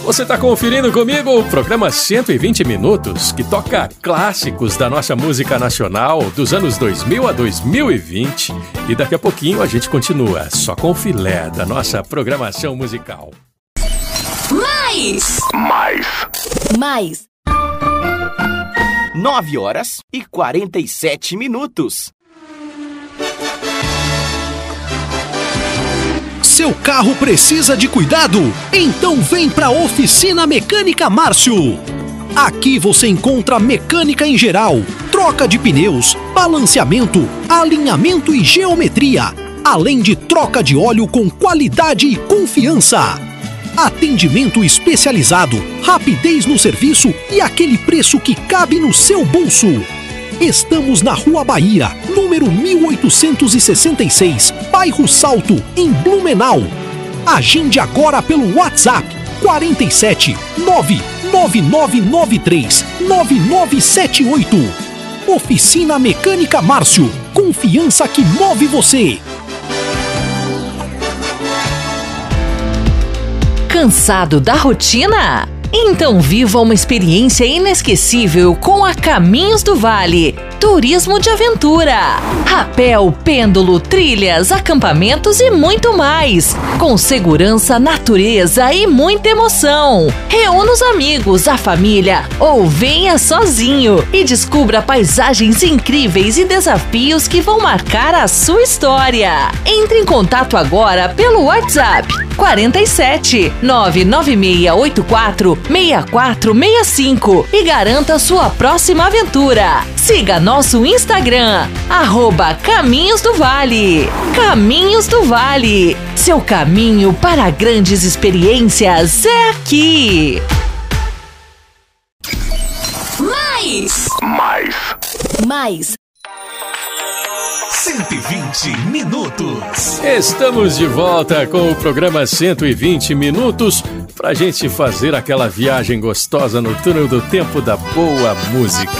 Você está conferindo comigo o programa 120 Minutos, que toca clássicos da nossa música nacional dos anos 2000 a 2020. E daqui a pouquinho a gente continua só com o filé da nossa programação musical. Mais. 9h47. Seu carro precisa de cuidado? Então vem para a Oficina Mecânica Márcio. Aqui você encontra mecânica em geral, troca de pneus, balanceamento, alinhamento e geometria, além de troca de óleo com qualidade e confiança. Atendimento especializado, rapidez no serviço e aquele preço que cabe no seu bolso. Estamos na Rua Bahia, número 1866, bairro Salto, em Blumenau. Agende agora pelo WhatsApp 47 99993 9978. Oficina Mecânica Márcio, confiança que move você. Cansado da rotina? Então viva uma experiência inesquecível com a Caminhos do Vale. Turismo de aventura, rapel, pêndulo, trilhas, acampamentos e muito mais. Com segurança, natureza e muita emoção. Reúna os amigos, a família ou venha sozinho e descubra paisagens incríveis e desafios que vão marcar a sua história. Entre em contato agora pelo WhatsApp 47 99684 6465 e garanta sua próxima aventura. Siga nosso Instagram, @Caminhos do Vale. Caminhos do Vale, seu caminho para grandes experiências é aqui. Mais. 120 minutos. Estamos de volta com o programa 120 Minutos pra gente fazer aquela viagem gostosa no túnel do tempo da boa música.